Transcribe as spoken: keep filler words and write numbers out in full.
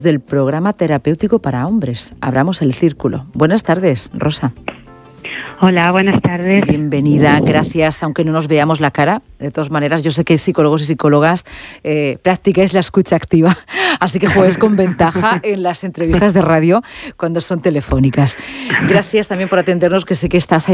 del programa terapéutico para hombres. Abramos el círculo. Buenas tardes, Rosa. Hola, buenas tardes. Bienvenida, gracias, aunque no nos veamos la cara. De todas maneras, yo sé que psicólogos y psicólogas eh, practicáis la escucha activa, así que juegues con ventaja en las entrevistas de radio cuando son telefónicas. Gracias también por atendernos, que sé que estás ahí